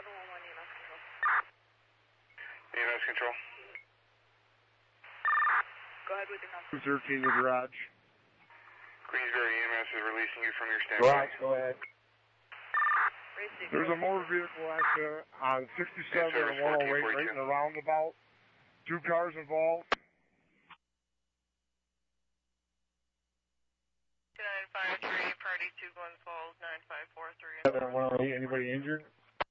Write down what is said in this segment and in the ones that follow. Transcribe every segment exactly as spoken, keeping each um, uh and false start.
seven one one E M S control. E M S control. Go ahead with your number. two thirteen the garage. Greensbury E M S is releasing you from your standby. Garage, go ahead. There's a motor vehicle accident on sixty-seven and one oh eight right in the roundabout. Two cars involved. nine five three, party two Glen Falls, nine five four three. one oh eight, anybody injured?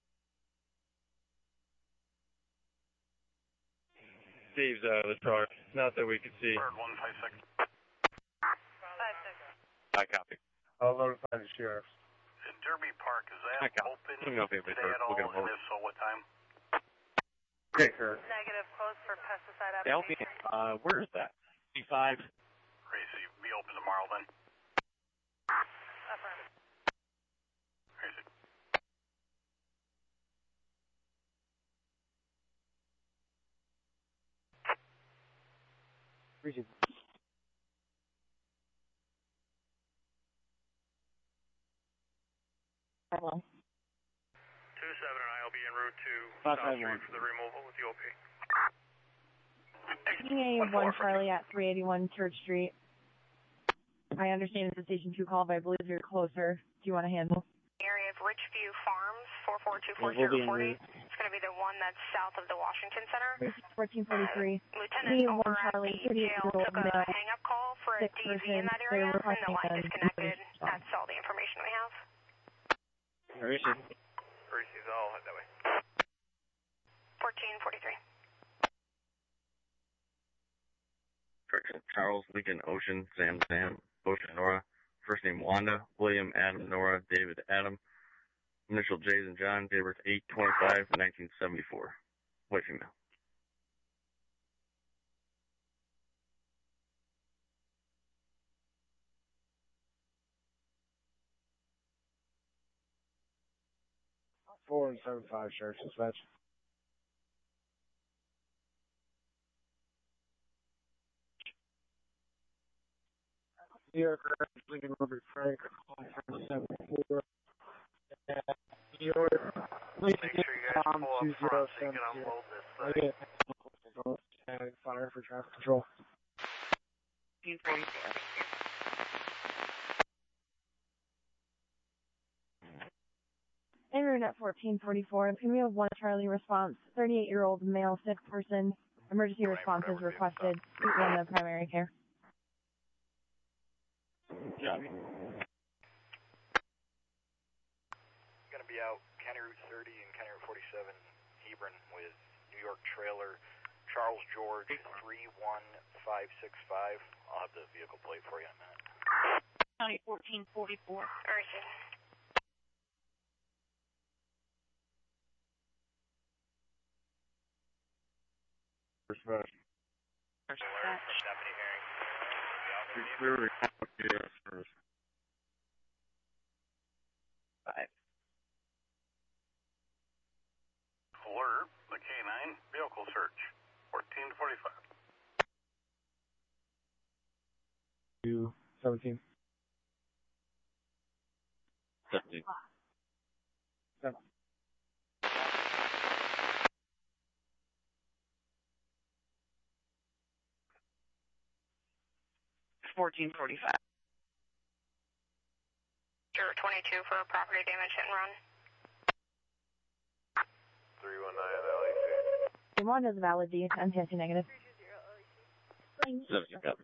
Steve's out of the truck. Not that we can see. Bird one five six. five six. I copy. I'll notify the sheriff. In Derby Park, is I that copy. open Let me know if anybody's today hurt. at all? We'll get them And over. if so, what time? Okay, Kurt. Negative, close for pesticide L P, application. uh, where is that? C five. Crazy. Be open tomorrow then. Affirmative. Crazy. Region. Hello. two seven and I will be en route to Five, South five, Street one. for the removal with the O P. King A one Charlie at three eighty-one Church Street. I understand it's a Station two call, but I believe you're closer. Do you want to handle? Area of Richview Farms, four four two four zero four zero. It's going to be the one that's south of the Washington Center. fourteen forty-three. Lieutenant King A one over at Charlie, the jail thirty-eight-year-old took a male. hang-up call for a Sick D V in person. that They area, were and the line requesting disconnected. an That's all the information we have. Where is she? Crazy's all head that way. fourteen forty-three. Correction. Charles, Lincoln, Ocean, Sam, Sam, Ocean, Nora. First name Wanda, William, Adam, Nora, David, Adam. Initial J's and John, date of birth eight twenty-five nineteen seventy-four. White female. Four and seven five, Sheriff Dispatch. New York, Lincoln Robert Frank, seven four. New York, Lincoln Make sure you guys Tom pull two up zero front so you seven can zero. unload this thing. And fire for traffic control. fourteen forty-four. En route at fourteen forty-four. It's going to be a one Charlie response. thirty-eight-year-old male sick person. Emergency response is requested. Suite one of primary care. Yeah. Going to be out County Route thirty and County Route forty-seven, Hebron, with New York trailer Charles George three one five six five. I'll have the vehicle plate for you in a minute. County fourteen forty-four. Alright. Dispatch. Alert, deputy hearing. Be clearly yes, first. Five. Alert, the K nine, vehicle search. fourteen forty-five. Two seventeen. Seventeen. Seven. fourteen forty-five. Sure, twenty-two for a property damage hit and run. three one nine L A C. One is valid D. I'm testing negative. Seventeen. Copy.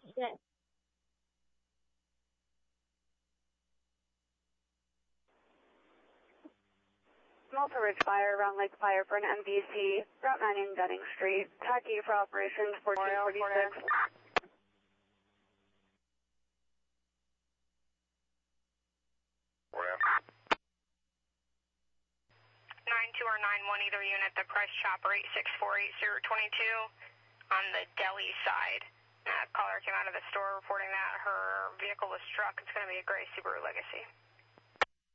Malta Ridge Fire, Round Lake Fire for an M V C, Route nine in Dunning Street. Tacky for operations fourteen forty-six. nine two or nine one, either unit, the price chopper eight six four eight zero two two on the Delhi side. Uh, caller came out of the store reporting that her vehicle was struck. It's going to be a gray Subaru Legacy.